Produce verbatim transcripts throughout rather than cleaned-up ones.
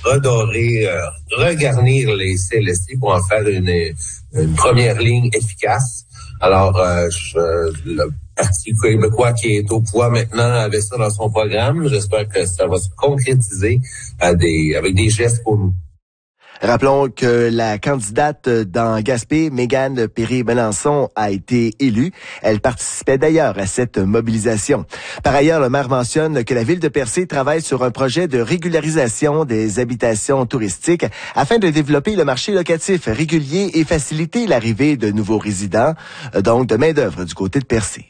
redorer, euh, regarnir les C L S C pour en faire une, une première ligne efficace. Alors, euh, je, le Parti québécois qui est au pouvoir maintenant avait ça dans son programme. J'espère que ça va se concrétiser à des, avec des gestes pour nous. Rappelons que la candidate dans Gaspé, Mégane Perry-Melançon, a été élue. Elle participait d'ailleurs à cette mobilisation. Par ailleurs, le maire mentionne que la ville de Percé travaille sur un projet de régularisation des habitations touristiques afin de développer le marché locatif régulier et faciliter l'arrivée de nouveaux résidents, donc de main-d'œuvre du côté de Percé.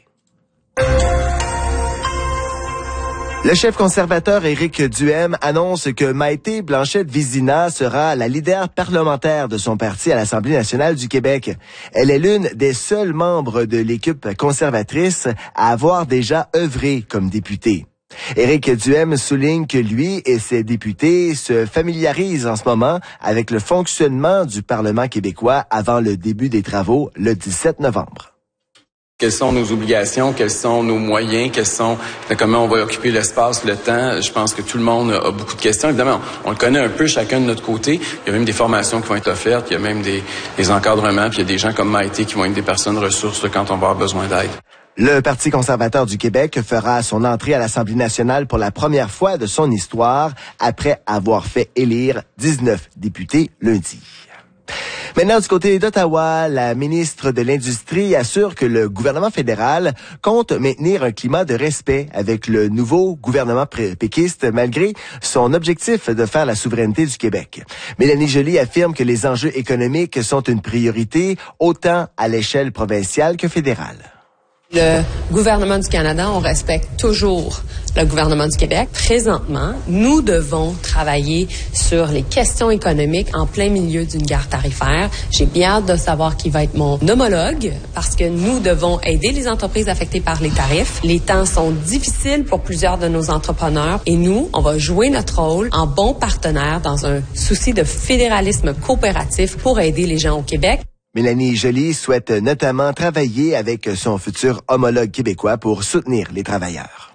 Le chef conservateur Éric Duhaime annonce que Maïté Blanchette-Vizina sera la leader parlementaire de son parti à l'Assemblée nationale du Québec. Elle est l'une des seuls membres de l'équipe conservatrice à avoir déjà œuvré comme députée. Éric Duhaime souligne que lui et ses députés se familiarisent en ce moment avec le fonctionnement du Parlement québécois avant le début des travaux le dix-sept novembre. Quelles sont nos obligations, quels sont nos moyens, quels sont comment on va occuper l'espace, le temps. Je pense que tout le monde a beaucoup de questions. Évidemment, on le connaît un peu chacun de notre côté. Il y a même des formations qui vont être offertes, il y a même des, des encadrements, puis il y a des gens comme Maïté qui vont être des personnes ressources quand on va avoir besoin d'aide. Le Parti conservateur du Québec fera son entrée à l'Assemblée nationale pour la première fois de son histoire après avoir fait élire dix-neuf députés lundi. Maintenant, du côté d'Ottawa, la ministre de l'Industrie assure que le gouvernement fédéral compte maintenir un climat de respect avec le nouveau gouvernement péquiste, malgré son objectif de faire la souveraineté du Québec. Mélanie Joly affirme que les enjeux économiques sont une priorité, autant à l'échelle provinciale que fédérale. Le gouvernement du Canada, on respecte toujours le gouvernement du Québec. Présentement, nous devons travailler sur les questions économiques en plein milieu d'une guerre tarifaire. J'ai bien hâte de savoir qui va être mon homologue parce que nous devons aider les entreprises affectées par les tarifs. Les temps sont difficiles pour plusieurs de nos entrepreneurs et nous, on va jouer notre rôle en bon partenaire dans un souci de fédéralisme coopératif pour aider les gens au Québec. Mélanie Joly souhaite notamment travailler avec son futur homologue québécois pour soutenir les travailleurs.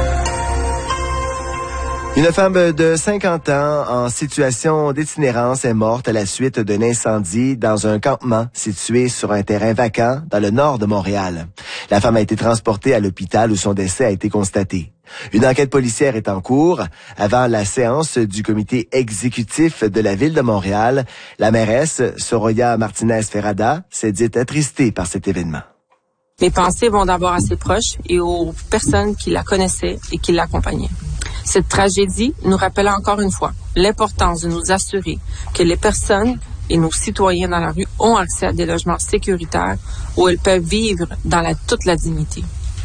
Une femme de cinquante ans en situation d'itinérance est morte à la suite d'un incendie dans un campement situé sur un terrain vacant dans le nord de Montréal. La femme a été transportée à l'hôpital où son décès a été constaté. Une enquête policière est en cours. Avant la séance du comité exécutif de la Ville de Montréal, la mairesse, Soraya Martinez-Ferrada, s'est dite attristée par cet événement. Mes pensées vont d'abord à ses proches et aux personnes qui la connaissaient et qui l'accompagnaient. Cette tragédie nous rappelle encore une fois l'importance de nous assurer que les personnes et nos citoyens dans la rue ont accès à des logements sécuritaires où elles peuvent vivre dans la, toute la dignité.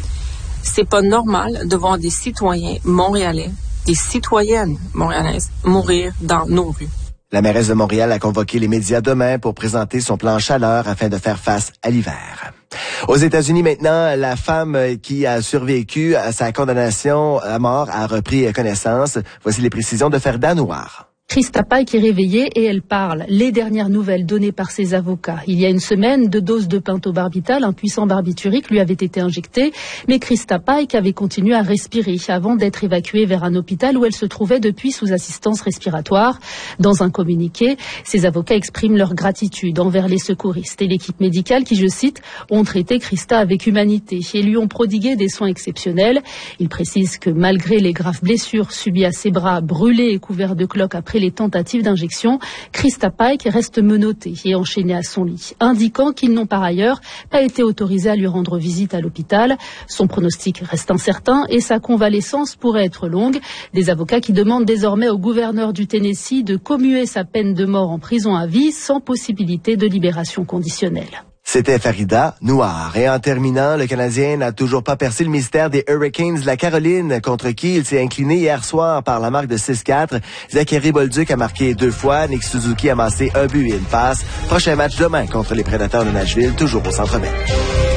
C'est pas normal de voir des citoyens montréalais, des citoyennes montréalaises mourir dans nos rues. La mairesse de Montréal a convoqué les médias demain pour présenter son plan chaleur afin de faire face à l'hiver. Aux États-Unis maintenant, la femme qui a survécu à sa condamnation à mort a repris connaissance. Voici les précisions de Ferda Noir. Christa Pike est réveillée et elle parle. Les dernières nouvelles données par ses avocats. Il y a une semaine, deux doses de pentobarbital, un puissant barbiturique, lui avaient été injectées. Mais Christa Pike avait continué à respirer avant d'être évacuée vers un hôpital où elle se trouvait depuis sous assistance respiratoire. Dans un communiqué, ses avocats expriment leur gratitude envers les secouristes et l'équipe médicale qui, je cite, ont traité Christa avec humanité et lui ont prodigué des soins exceptionnels. Ils précisent que malgré les graves blessures subies à ses bras, brûlés et couverts de cloques après les tentatives d'injection, Christa Pike reste menottée et enchaînée à son lit, indiquant qu'ils n'ont par ailleurs pas été autorisés à lui rendre visite à l'hôpital. Son pronostic reste incertain et sa convalescence pourrait être longue. Des avocats qui demandent désormais au gouverneur du Tennessee de commuer sa peine de mort en prison à vie sans possibilité de libération conditionnelle. C'était Farida Noir. Et en terminant, le Canadien n'a toujours pas percé le mystère des Hurricanes de la Caroline, contre qui il s'est incliné hier soir par la marque de six quatre. Zachary Bolduc a marqué deux fois, Nick Suzuki a amassé un but et une passe. Prochain match demain contre les Prédateurs de Nashville, toujours au Centre Bell.